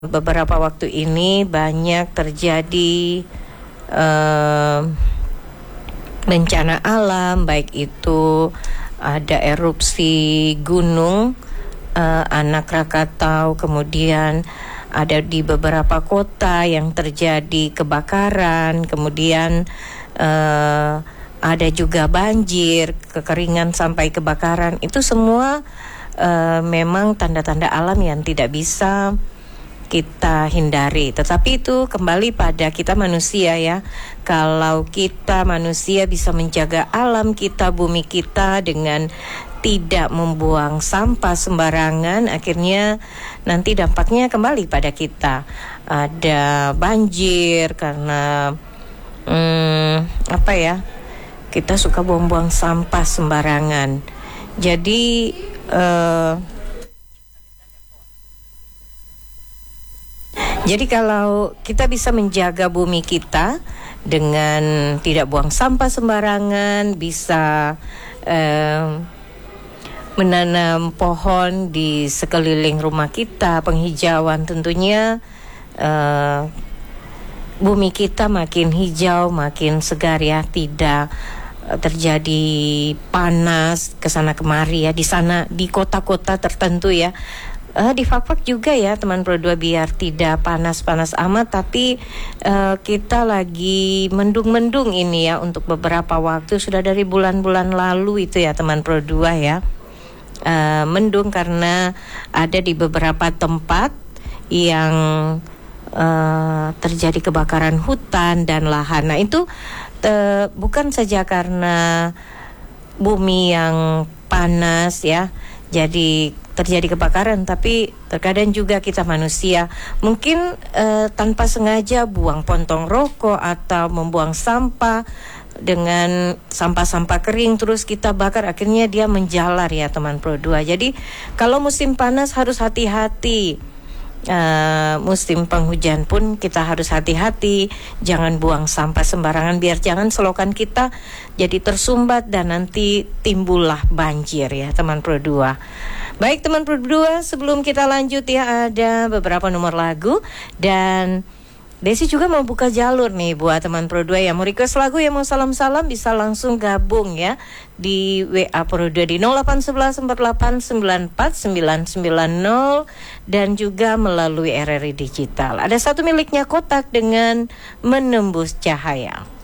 beberapa waktu ini banyak terjadi bencana alam, baik itu ada erupsi gunung anak Krakatau, kemudian ada di beberapa kota yang terjadi kebakaran, kemudian ada juga banjir, kekeringan sampai kebakaran. Itu semua memang tanda-tanda alam yang tidak bisa kita hindari. Tetapi itu kembali pada kita manusia ya. Kalau kita manusia bisa menjaga alam kita, bumi kita dengan tidak membuang sampah sembarangan, akhirnya nanti dampaknya kembali pada kita. Ada banjir karena kita suka buang-buang sampah sembarangan. Jadi kalau kita bisa menjaga bumi kita dengan tidak buang sampah sembarangan, bisa menanam pohon di sekeliling rumah kita, penghijauan tentunya bumi kita makin hijau, makin segar ya, tidak terjadi panas kesana kemari ya, di sana di kota-kota tertentu ya. Di Fakfak juga ya teman Pro 2, biar tidak panas-panas amat, tapi kita lagi mendung-mendung ini ya untuk beberapa waktu, sudah dari bulan-bulan lalu itu ya teman Pro 2 ya. Mendung karena ada di beberapa tempat yang terjadi kebakaran hutan dan lahan. Nah itu bukan saja karena bumi yang panas ya, jadi terjadi kebakaran, tapi terkadang juga kita manusia mungkin tanpa sengaja buang pontong rokok atau membuang sampah dengan sampah-sampah kering, terus kita bakar, akhirnya dia menjalar ya teman Pro 2. Jadi kalau musim panas harus hati-hati. Musim penghujan pun kita harus hati-hati, jangan buang sampah sembarangan biar jangan selokan kita jadi tersumbat dan nanti timbullah banjir ya teman Pro 2. Baik teman Pro 2, sebelum kita lanjut ya, ada beberapa nomor lagu dan Desi juga mau buka jalur nih buat teman Pro 2 yang mau request lagu, yang mau salam-salam bisa langsung gabung ya di WA Pro 2 di 081148949990 dan juga melalui RRI Digital. Ada satu miliknya Kotak dengan Menembus Cahaya.